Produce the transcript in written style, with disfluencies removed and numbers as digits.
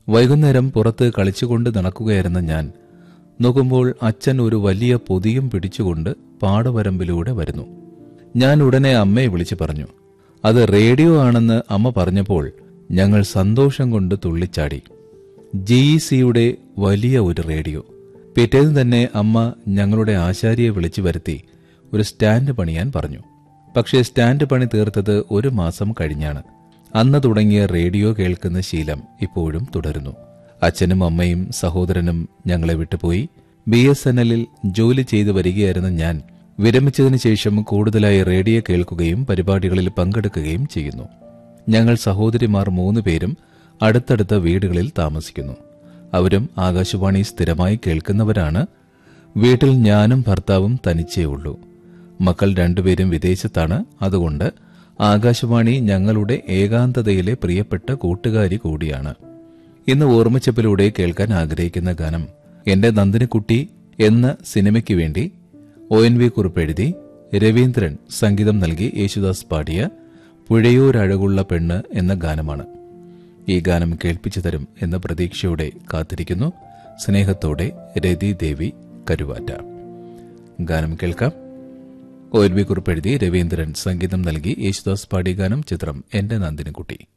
വൈകുന്നേരം പുറത്ത് കളിച്ചുകൊണ്ട് നടക്കുകയായിരുന്ന ഞാൻ നോക്കുമ്പോൾ അച്ഛൻ ഒരു വലിയ പൊതിയും പിടിച്ചുകൊണ്ട് പാടവരമ്പിലൂടെ വരുന്നു. ഞാൻ ഉടനെ അമ്മയെ വിളിച്ചു പറഞ്ഞു. അത് റേഡിയോ ആണെന്ന് അമ്മ പറഞ്ഞപ്പോൾ ഞങ്ങൾ സന്തോഷം കൊണ്ട് തുള്ളിച്ചാടി. GECയുടെ വലിയ ഒരു റേഡിയോ. പിറ്റേന്ന് തന്നെ അമ്മ ഞങ്ങളുടെ ആശാരിയെ വിളിച്ചു വരുത്തി ഒരു സ്റ്റാൻഡ് പണിയാൻ പറഞ്ഞു. പക്ഷേ സ്റ്റാൻഡ് പണി തീർത്തത് 1 മാസം കഴിഞ്ഞാണ്. അന്ന് തുടങ്ങിയ റേഡിയോ കേൾക്കുന്ന ശീലം ഇപ്പോഴും തുടരുന്നു. അച്ഛനും അമ്മയും സഹോദരനും ഞങ്ങളെ വിട്ടുപോയി. BSNLൽ ജോലി ചെയ്തു വരികയായിരുന്ന ഞാൻ വിരമിച്ചതിനു ശേഷം കൂടുതലായി റേഡിയോ കേൾക്കുകയും പരിപാടികളിൽ പങ്കെടുക്കുകയും ചെയ്യുന്നു. ഞങ്ങൾ സഹോദരിമാർ 3 പേരും അടുത്തടുത്ത വീടുകളിൽ താമസിക്കുന്നു. അവരും ആകാശവാണി സ്ഥിരമായി കേൾക്കുന്നവരാണ്. വീട്ടിൽ ഞാനും ഭർത്താവും തനിച്ചേ ഉള്ളൂ. മക്കൾ 2 പേരും വിദേശത്താണ്. അതുകൊണ്ട് ആകാശവാണി ഞങ്ങളുടെ ഏകാന്തതയിലെ പ്രിയപ്പെട്ട കൂട്ടുകാരി കൂടിയാണ്. ഇന്ന് ഓർമ്മച്ചപ്പിലൂടെ കേൾക്കാൻ ആഗ്രഹിക്കുന്ന ഗാനം എന്റെ നന്ദിനിക്കുട്ടി എന്ന സിനിമയ്ക്ക് വേണ്ടി ONV കുറിപ്പ് എഴുതി രവീന്ദ്രൻ സംഗീതം നൽകി യേശുദാസ് പാടിയ പുഴയോരഴകുള്ള പെണ്ണ് എന്ന ഗാനമാണ്. ഈ ഗാനം കേൾപ്പിച്ചു തരും എന്ന പ്രതീക്ഷയോടെ കാത്തിരിക്കുന്നു. സ്നേഹത്തോടെ രതി ദേവി കരുവാറ്റ. ഗാനം കേൾക്കാം. ONV കുറിപ്പ് എഴുതി രവീന്ദ്രൻ സംഗീതം നൽകി യേശുദാസ് പാടിയ ഗാനം. ചിത്രം എന്റെ നന്ദിനിക്കുട്ടി.